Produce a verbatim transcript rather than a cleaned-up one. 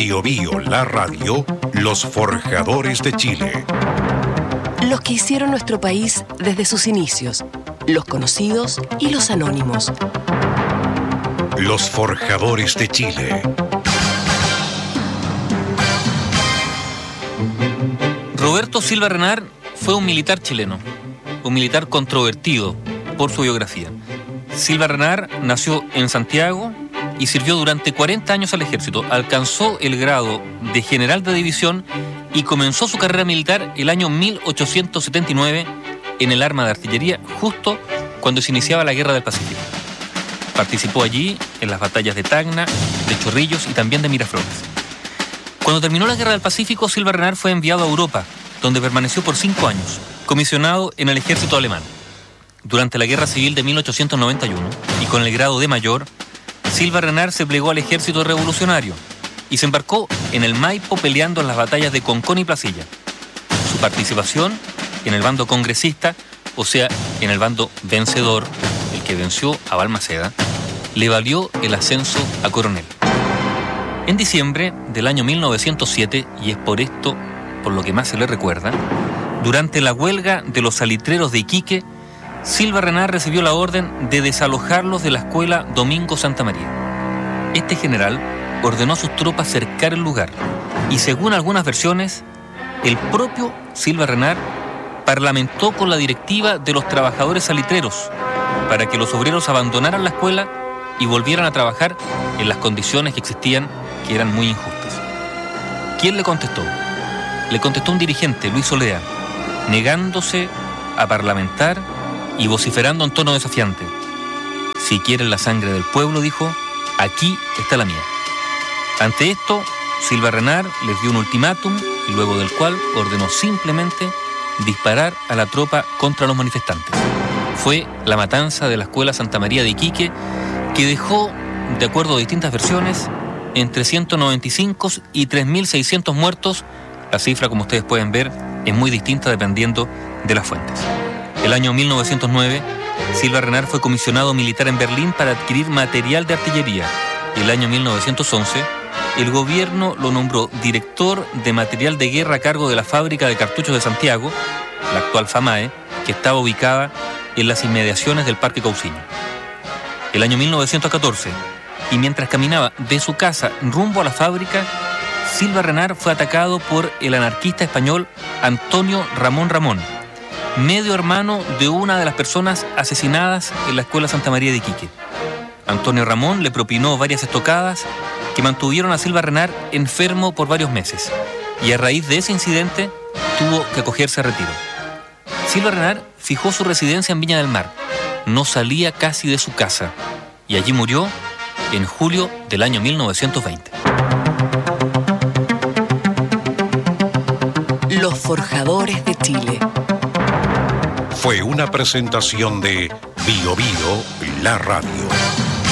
Bio Bio, la radio, los forjadores de Chile. Los que hicieron nuestro país desde sus inicios, los conocidos y los anónimos. Los forjadores de Chile. Roberto Silva Renard fue un militar chileno, un militar controvertido por su biografía. Silva Renard nació en Santiago y sirvió durante cuarenta años al ejército. Alcanzó el grado de general de división y comenzó su carrera militar el año mil ochocientos setenta y nueve en el arma de artillería, justo cuando se iniciaba la Guerra del Pacífico. Participó allí en las batallas de Tacna, de Chorrillos y también de Miraflores. Cuando terminó la Guerra del Pacífico, Silva Renard fue enviado a Europa, donde permaneció por cinco años, comisionado en el ejército alemán. Durante la Guerra Civil de mil ochocientos noventa y uno, y con el grado de mayor, Silva Renard se plegó al ejército revolucionario y se embarcó en el Maipo peleando en las batallas de Concón y Placilla. Su participación en el bando congresista, o sea, en el bando vencedor, el que venció a Balmaceda, le valió el ascenso a coronel. En diciembre del año mil novecientos siete, y es por esto por lo que más se le recuerda, durante la huelga de los salitreros de Iquique, Silva Renard recibió la orden de desalojarlos de la escuela Domingo Santa María. Este general ordenó a sus tropas cercar el lugar y, según algunas versiones, el propio Silva Renard parlamentó con la directiva de los trabajadores salitreros para que los obreros abandonaran la escuela y volvieran a trabajar en las condiciones que existían, que eran muy injustas. ¿Quién le contestó? Le contestó un dirigente, Luis Olea, negándose a parlamentar y vociferando en tono desafiante. Si quieren la sangre del pueblo, dijo, aquí está la mía. Ante esto, Silva Renard les dio un ultimátum, y luego del cual ordenó simplemente disparar a la tropa contra los manifestantes. Fue la matanza de la escuela Santa María de Iquique, que dejó, de acuerdo a distintas versiones, entre ciento noventa y cinco y tres mil seiscientos muertos. La cifra, como ustedes pueden ver, es muy distinta dependiendo de las fuentes. El año mil novecientos nueve, Silva Renard fue comisionado militar en Berlín para adquirir material de artillería. Y el año mil novecientos once, el gobierno lo nombró director de material de guerra a cargo de la fábrica de cartuchos de Santiago, la actual FAMAE, que estaba ubicada en las inmediaciones del Parque Cauciño. El año mil novecientos catorce, y mientras caminaba de su casa rumbo a la fábrica, Silva Renard fue atacado por el anarquista español Antonio Ramón Ramón, medio hermano de una de las personas asesinadas en la escuela Santa María de Iquique. Antonio Ramón le propinó varias estocadas que mantuvieron a Silva Renard enfermo por varios meses, y a raíz de ese incidente tuvo que acogerse a retiro. Silva Renard fijó su residencia en Viña del Mar, no salía casi de su casa, y allí murió en julio del año mil novecientos veinte. Los forjadores de Chile. Fue una presentación de Bio Bio, la radio.